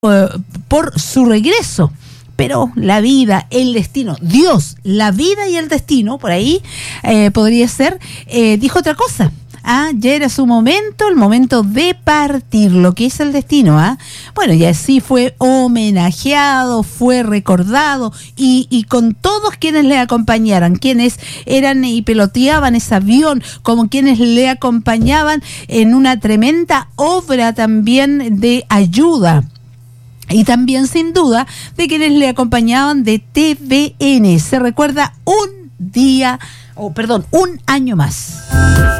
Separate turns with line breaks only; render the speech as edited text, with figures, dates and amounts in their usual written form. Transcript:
por su regreso. Pero la vida, el destino, Dios, la vida y el destino, por ahí podría ser, dijo otra cosa. Ya era su momento, el momento de partir, lo que es el destino. Bueno, y así fue homenajeado, fue recordado, y con todos quienes le acompañaran, quienes eran y piloteaban ese avión, como quienes le acompañaban en una tremenda obra también de ayuda. Y también, sin duda, de quienes le acompañaban de TVN. Se recuerda un año más.